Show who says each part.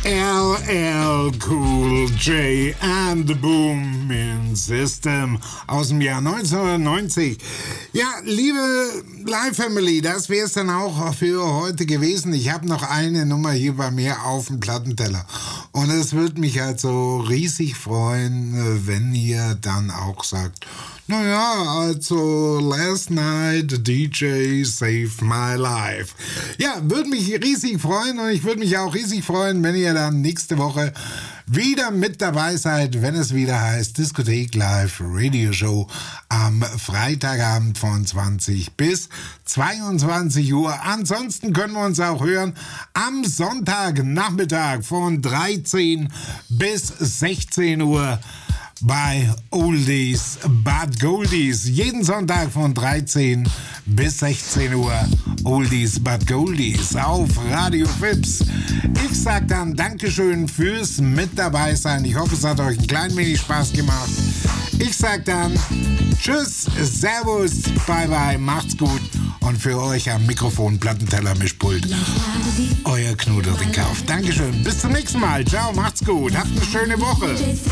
Speaker 1: LL Cool J and the Booming System aus dem Jahr 1990. Ja, liebe Live Family, das wäre es dann auch für heute gewesen. Ich habe noch eine Nummer hier bei mir auf dem Plattenteller. Und es würde mich halt so riesig freuen, wenn ihr dann auch sagt, naja, also Last Night DJ Saved My Life. Ja, würde mich riesig freuen und ich würde mich auch riesig freuen, wenn ihr dann nächste Woche wieder mit dabei seid, wenn es wieder heißt Diskothek Live Radio Show am Freitagabend von 20 bis 22 Uhr. Ansonsten können wir uns auch hören am Sonntagnachmittag von 13 bis 16 Uhr bei Oldies but Goldies. Jeden Sonntag von 13 bis 16 Uhr Oldies but Goldies auf Radio Fips. Ich sag dann Dankeschön fürs mit dabei sein. Ich hoffe, es hat euch ein klein wenig Spaß gemacht. Ich sag dann Tschüss, Servus, Bye Bye, macht's gut. Und für euch am Mikrofon, Plattenteller, Mischpult, euer Knuder den Kauf. Dankeschön, bis zum nächsten Mal. Ciao, macht's gut, habt eine schöne Woche.